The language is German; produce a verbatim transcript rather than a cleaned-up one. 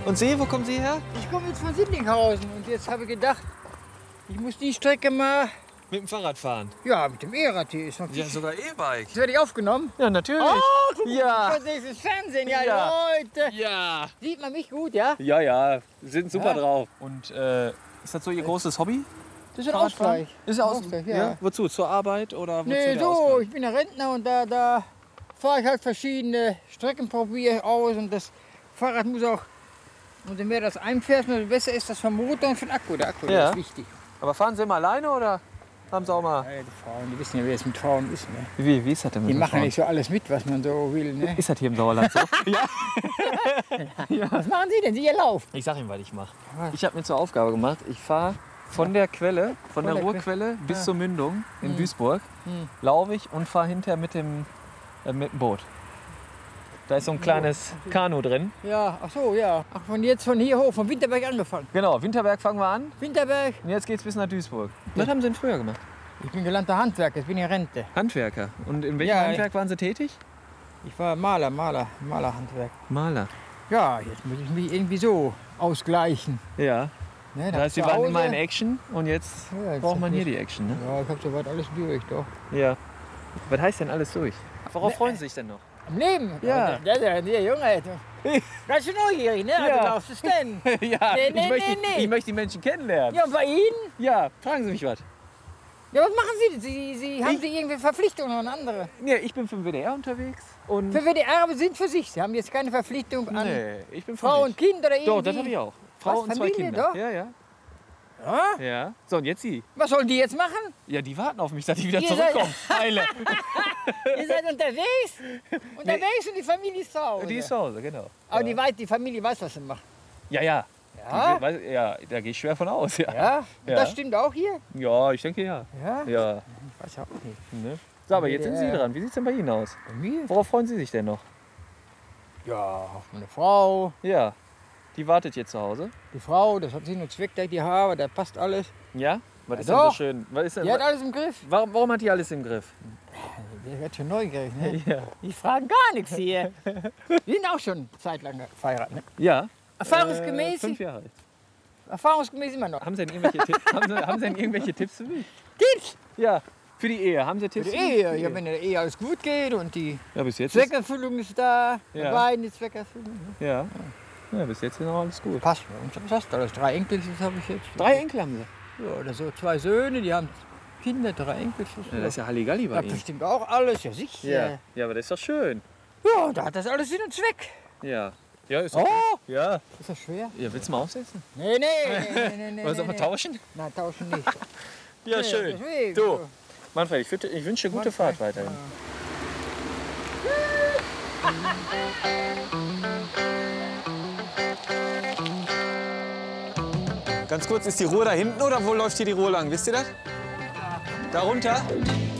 Und Sie, wo kommen Sie her? Ich komme jetzt von Sittlinghausen und jetzt habe ich gedacht, ich muss die Strecke mal, Mit dem Fahrrad fahren. ja, mit dem E-Rad hier. Ist noch Ja, sogar E-Bike. Das werde ich aufgenommen. Ja, natürlich. Oh, guck mal, Ja. das ist das Fernsehen, ja, Ja. Leute. Ja. Sieht man mich gut, ja? Ja, ja, sind super Ja. drauf. Und äh, ist das so Ihr großes Hobby? Das ist ein Fahrradfahren? Ausgleich. Ist Aus Ausgleich, ja. Wozu? Zur Arbeit oder wozu Nee, der so, Ausgleich? ich bin ein Rentner und da, da fahre ich halt verschiedene Strecken, probiere aus und das Fahrrad muss auch, umso mehr das einfährt, umso besser ist das vom Motor und vom Akku. Der Akku, Ja. der ist wichtig. Aber fahren Sie immer alleine oder haben Sie auch mal... Ja, die Frauen, die wissen ja, wie es mit Frauen ist. Ne? Wie, wie ist das denn mit Die den machen Frauen? nicht so alles mit, was man so will. Ne? Ist das hier im Sauerland so? Was machen Sie denn? Sie laufen. Ich sag Ihnen, was ich mache. Was? Ich habe mir zur Aufgabe gemacht, ich fahre von der Quelle, von, der, der Que- Ruhrquelle bis Ja. zur Mündung in Hm. Duisburg, Hm. laufe ich und fahre hinterher mit dem, äh, mit dem Boot. Da ist so ein kleines Kanu drin. Ja, ach so, ja. Ach, von jetzt von hier hoch, von Winterberg angefangen. Genau, Winterberg fangen wir an Winterberg. und jetzt geht's bis nach Duisburg. Was haben Sie denn früher gemacht? Ich bin gelernter Handwerker, ich bin in Rente. Handwerker. Und in welchem Ja, Handwerk waren Sie tätig? Ich war Maler, Maler, Malerhandwerk. Maler. Ja, jetzt muss ich mich irgendwie so ausgleichen. Ja, Ne, das heißt, Sie zu waren Hause- immer in Action und jetzt Ja, jetzt braucht man hier nicht- die Action, ne? Ja, ich habe soweit alles durch, doch. Ja. Was heißt denn alles durch? Worauf freuen Sie sich denn noch? Am Leben? Ja. Der, der, der Junge, du- ganz schön neugierig, ne? Also, Ja. glaubst du es denn? ja, Nee, nee, ich, möchte, nee, nee. ich möchte die Menschen kennenlernen. Ja, und bei Ihnen? Ja, fragen Sie mich was. Ja, was machen Sie denn? Sie, Sie, haben Ich- Sie irgendwie Verpflichtungen an andere? Ja, ich bin für den W D R unterwegs und... Für W D R aber sind für sich. Sie haben jetzt keine Verpflichtung an Nee, ich bin für Frau mich. und Kind oder irgendwie? Doch, das habe ich auch. Frau Was, und zwei Familie, Kinder. doch? Ja, ja. Ja? Ja. So, und jetzt Sie. Was sollen die jetzt machen? Ja, die warten auf mich, dass ich wieder Ihr seid- zurückkomme. Eile. Ihr seid unterwegs? Unterwegs und die Familie ist zu Hause. Die ist zu Hause, genau. Aber ja. die, weiß, die Familie weiß, was sie macht. Ja, ja. Ja? Die, weiß, ja, da gehe ich schwer von aus. Ja, Ja? Und Ja. das stimmt auch hier? ja ich denke ja. Ja? Ja. Ich weiß auch nicht. Ne? So, aber jetzt sind Sie Ja. dran. Wie sieht es denn bei Ihnen aus? Bei mir? Worauf freuen Sie sich denn noch? Ja, auf meine Frau. Ja. Die wartet jetzt zu Hause. Die Frau, das hat Sinn und Zweck, die Haare, da passt alles. Ja? Was Ja, ist denn so doch. schön? Was ist denn, Die hat alles im Griff. warum, warum hat die alles im Griff? Der wird schon neugierig, ne? Ja. Die fragen gar nichts hier. Die sind auch schon zeitlang verheiratet, ne? Ja. Erfahrungsgemäß, Äh, fünf Jahre alt. erfahrungsgemäß immer noch. Haben Sie denn irgendwelche, Tipps, haben Sie, haben Sie denn irgendwelche Tipps für mich? Tipps Ja. Für die Ehe. Haben Sie für Tipps die für mich? Ehe. Ja, wenn in der Ehe alles gut geht und die Ja, bis jetzt. Ist, Zweckerfüllung ist da, Ja. bei beiden die Zweckerfüllung. Ne? ja. Ja, bis jetzt ist noch alles gut. Passt bei uns. Was hast du alles? Drei Enkel habe ich jetzt. Drei Enkel haben Sie. Ja, oder so zwei Söhne, die haben Kinder, drei Enkel. Ja, das ist ja Halligalli bei Ja, Ihnen. bestimmt auch alles, ja sicher. Ja. Ja, aber das ist doch schön. Ja, und da hat das alles Sinn und Zweck. Ja. Ja, ist Oh, Ja. ist das schwer? Ja, willst du mal aufsetzen? Nee, nee, nee, nee, nee. Wollen wir nee, mal nee. tauschen? Nein, tauschen nicht. Ja, Nee, schön. deswegen. Du, Manfred, ich, wünsche- ich wünsche dir gute Manfred, Fahrt weiterhin. Ganz kurz, ist die Ruhr da hinten oder wo läuft hier die Ruhr lang? Wisst ihr das? Da runter?